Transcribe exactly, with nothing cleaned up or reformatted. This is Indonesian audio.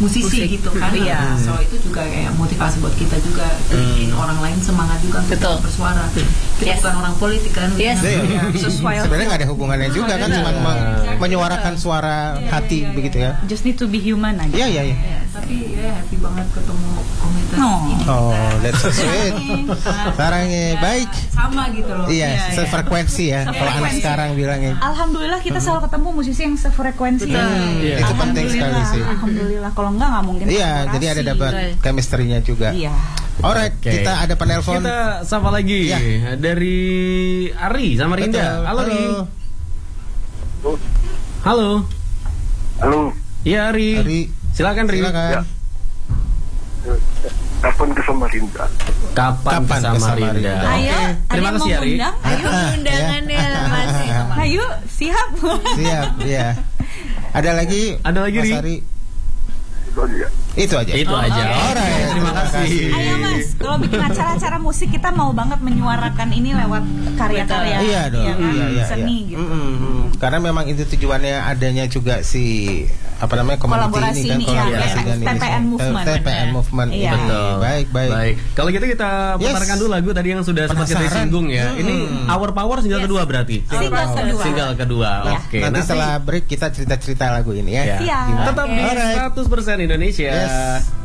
musisi Musik. gitu kan. Iya. So itu juga kayak motivasi buat kita juga, bikin orang lain semangat juga untuk Betul. bersuara. Kita Yes. bukan orang politik kan. Yes. Iya. Sesuai. Sebenarnya nggak ada hubungannya juga kan, cuma Iya. menyuarakan suara hati begitu ya. Just need to be human aja. Iya iya iya. Ya, tapi ya happy banget ketemu komunitas Oh. ini. Oh, that's so sweet. Sekarang ya baik. Sama gitu loh. Iya, Iya, iya. sefrekuensi ya. Kalau anak Sefrekuensi. sekarang bilangnya. Alhamdulillah kita selalu ketemu musisi yang sefrekuensi. Iya. Itu penting sekali Alhamdulillah, sih. Alhamdulillah. Kalau enggak nggak mungkin. Iya, kolaborasi. jadi ada dapat chemistry-nya juga. Iya. Alright, Oke. kita ada penelpon. Kita sapa lagi Ya. dari Ari sama Rinda. Betul. Halo, Ri. Halo. Halo. Halo, Iya, Ari. Ari. Silakan, Ri. Silakan. Ya. kapan ke Samarinda? Kapan, Kapan ke ke Samarinda? Samarinda? Ayo, Oke. Terima ada kasih, yang mau Ari. undang? Ayo Ah, undangannya ya. Mas. Ayo, siap. Siap, ya. Ada lagi? Ada lagi, Mas Ri? Ari? Itu aja. Itu aja. Itu aja. Alright, Terima kasih. Ayo Mas, kalau bikin acara-acara musik kita mau banget menyuarakan ini lewat karya-karya. Iya dong, kan? iya, iya, Seni iya. gitu. Mm, mm, mm. Karena memang itu tujuannya adanya juga si apa namanya community Kolaborasi ini kan ini, iya, kolaborasi iya. dan ini T P N movement. T P N movement. Iya. ini. Betul. Baik, baik. Baik. Kalau gitu kita Yes. putarkan dulu lagu tadi yang sudah sempat kita Penasaran. singgung ya. Hmm. Ini Our Power single Yes. kedua berarti. Single kedua. Single kedua. Ya. Oke. Nanti setelah break kita cerita-cerita lagu ini ya. Ya. Siap. Gimana? Tetap di Alright. seratus persen Indonesia. Yes.